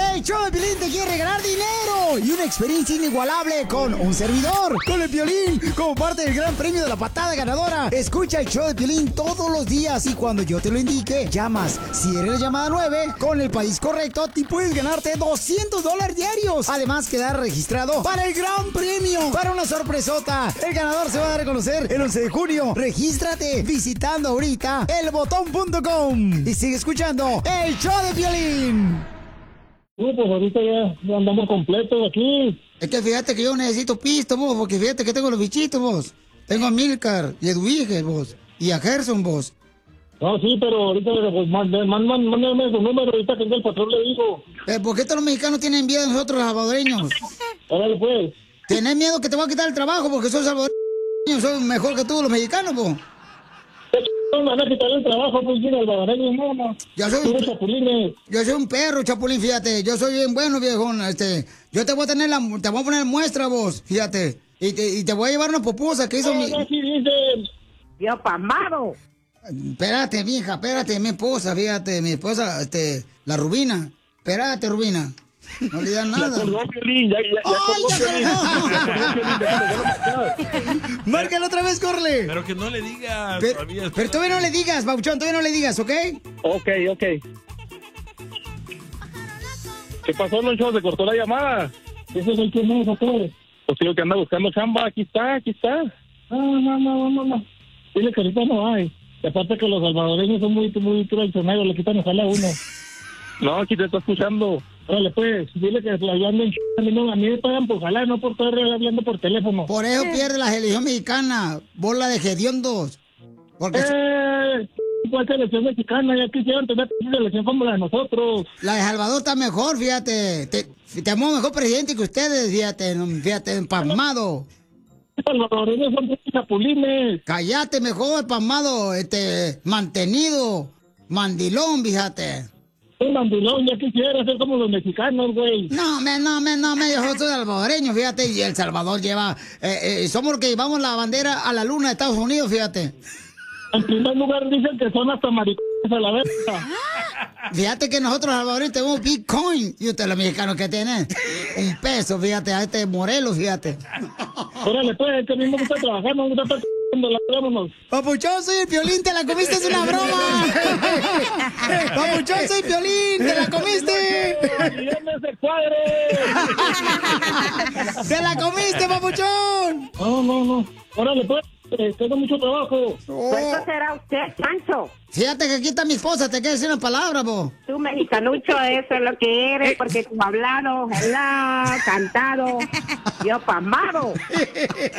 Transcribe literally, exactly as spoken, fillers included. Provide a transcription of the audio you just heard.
El show de Piolín te quiere regalar dinero y una experiencia inigualable con un servidor, con el Piolín, como parte del gran premio de la patada ganadora. Escucha el show de Piolín todos los días y cuando yo te lo indique, llamas. Si eres la llamada nueve, con el país correcto, te puedes ganarte doscientos dólares diarios. Además, quedar registrado para el gran premio, para una sorpresota. El ganador se va a dar a conocer el once de junio. Regístrate visitando ahorita el botón punto com y sigue escuchando el show de Piolín. Uh, pues ahorita ya, ya andamos completos aquí. Es que fíjate que yo necesito pisto, vos, porque fíjate que tengo los bichitos, vos. Tengo a Milcar y a Edwige, vos. Y a Gerson, vos. No, sí, pero ahorita pues, mándame, mándame su número, ahorita que el patrón le digo. Eh, ¿Por qué todos los mexicanos tienen miedo de nosotros, los salvadoreños? Órale, pues. Tenés miedo que te voy a quitar el trabajo porque soy salvadoreño, soy mejor que todos los mexicanos, vos. No me van a quitar el trabajo, pues, mira, el salvadoreño, no, no. Yo soy, un, chapulines. yo soy un perro, chapulín, fíjate. Yo soy bien bueno, viejón. Este, yo te voy a tener la, te voy a poner muestra, vos, fíjate. Y te, y te voy a llevar una pupusa que hizo no, mi... No, sí dicen. Yo pasmado. Espérate, mija, espérate, mi esposa, fíjate, mi esposa, este, la Rubina. Espérate, Rubina. No le dan nada. Ya colgó, Piolín, ya, ya, ya ¡Ay, ya colgó! Márcalo otra vez, corre. Pero que no le digas. Pero, todavía, pero todavía no le digas, Bauchón, todavía no le digas, ¿ok? Ok, ok. ¿Qué pasó, Loncho? ¿Se cortó la llamada? ¿Ese es el que no es, pues digo que anda buscando chamba. Aquí está, aquí está. No, no, no, no, no. Dile que ahorita no hay. Y aparte que los salvadoreños son muy, muy traicioneros, le quitan el jale a uno. No, aquí te está escuchando. Órale, pues, dile que yo ando en ch... A mí, no, a mí me pagan por jalar, no por estar hablando por teléfono. Por eso pierde la selección mexicana, bola de hediondos. Porque... Eh, ¿cuál selección mexicana? Ya quisieran tener una selección como la de nosotros. La de Salvador está mejor, fíjate. Te, tenemos mejor presidente que ustedes, fíjate, fíjate, empalmado. Los salvadoreños son chapulines. Cállate mejor, empalmado, este, mantenido, mandilón, fíjate. Un mandilón, ya quisiera ser como los mexicanos, güey. No, me, no, me, no, me, yo soy salvadoreño, fíjate, y El Salvador lleva, eh, eh, somos los que llevamos la bandera a la luna de Estados Unidos, fíjate. En primer lugar dicen que son hasta maricones a la verga. Fíjate que nosotros salvadoreños tenemos Bitcoin, y ustedes los mexicanos que tienen un peso, fíjate, a este Morelos, fíjate. Órale, pues, que a mí me gusta trabajar, no me gusta estar la vámonos. Papuchón, soy el Piolín, te la comiste, es una broma. Papuchón, soy el Piolín, te la comiste. ¡Ese cuadre! ¡Te la comiste, papuchón! No, no, no. Órale, pues, eh, tengo mucho trabajo. Oh. ¿Cuánto será usted, Pancho? Fíjate que aquí está mi esposa, te quiero decir una palabra, po. Tú, mexicanucho, eso es lo que eres, porque tú hablado, helado, cantado, yo pasmado.